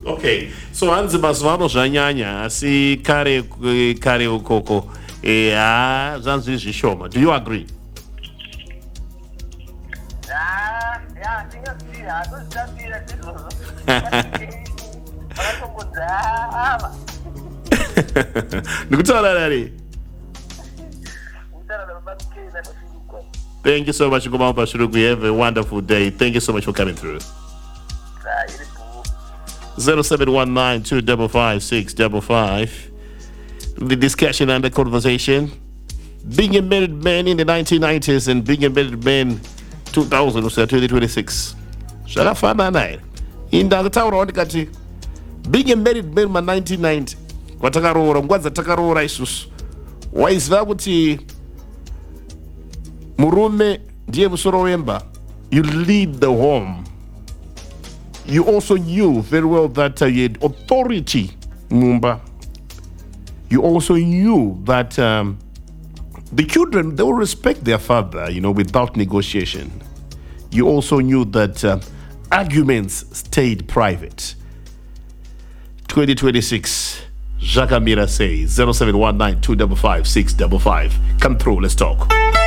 Okay, so hanzi mazuva ano zvanyanya asi kare ukoko zvanzi zvishoma. Do you agree? Ndikutaura nani? Thank you so much, Ngoma Bashurugu. You have a wonderful day. Thank you so much for coming through. 0719-255-655. The discussion and the conversation. Being a married man in the 1990s and being a married man 2000 or 2026. Zvakafana naye. Indakataura ndikati being a married man ma 1990 kwatakaroora nguva dzatakaroora isusu waiziva kuti murume ndiye musoro wemba. You lead the home. You also knew very well that you had authority mumba. You also knew that the children, they will respect their father, without negotiation. You also knew that arguments stayed private. 2026, Jacques Amira says 0719-255-655. Come through, let's talk.